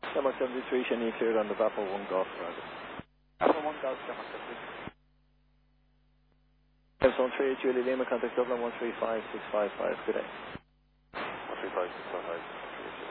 Denmark 73, Shannon cleared on the Bravo 1 Golf. Bravo 1 Golf, Denmark 73. Zone 3, Julie Lima, contact Dublin 135655, good day. 135655.